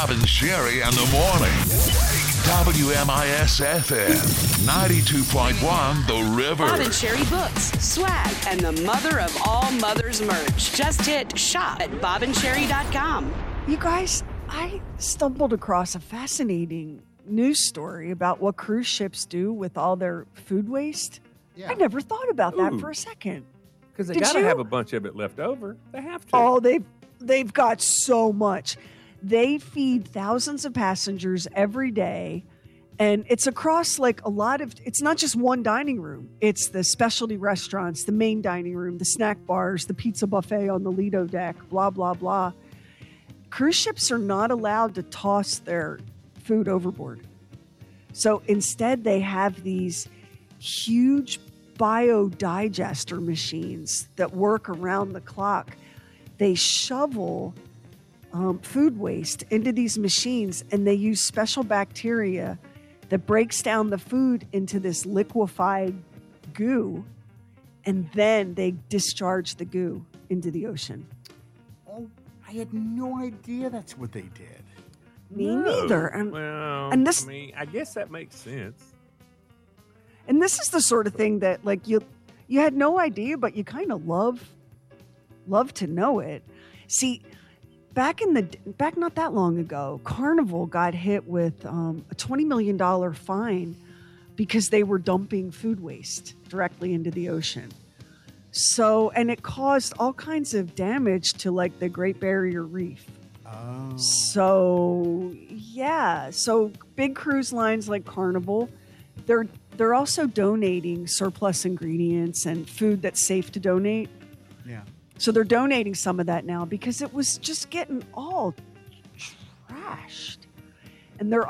Bob and Sherry in the morning. WMIS FM 92.1 The River. Bob and Sherry books, swag, and the mother of all mothers merch. Just hit shop at bobandSherry.com. You guys, I stumbled across a fascinating news story about what cruise ships do with all their food waste. Yeah. I never thought about that for a second. Because they Did got to you? have a bunch of it left over. They have to. Oh, they've got so much. They feed thousands of passengers every day, and it's across like a lot of, it's not just one dining room. It's the specialty restaurants, the main dining room, the snack bars, the pizza buffet on the Lido deck, blah, blah, blah. Cruise ships are not allowed to toss their food overboard. So instead, they have these huge biodigester machines that work around the clock. They shovel food waste into these machines, and they use special bacteria that breaks down the food into this liquefied goo, and then they discharge the goo into the ocean. Oh, I had no idea that's what they did. Me neither. And this, I guess that makes sense. And this is the sort of thing that, like, you had no idea, but you kind of love to know it. See, back not that long ago, Carnival got hit with a $20 million fine because they were dumping food waste directly into the ocean. So, and it caused all kinds of damage to like the Great Barrier Reef. Oh. So, yeah. So big cruise lines like Carnival, they're also donating surplus ingredients and food that's safe to donate. Yeah. So they're donating some of that now because it was just getting all trashed. And they're